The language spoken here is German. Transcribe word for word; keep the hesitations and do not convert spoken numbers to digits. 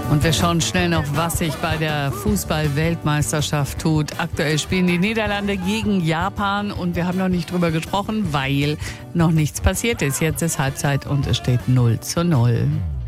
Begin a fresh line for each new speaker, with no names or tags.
Und wir schauen schnell noch, was sich bei der Fußball-Weltmeisterschaft tut. Aktuell spielen die Niederlande gegen Japan und wir haben noch nicht drüber gesprochen, weil noch nichts passiert ist. Jetzt ist Halbzeit und es steht null zu null.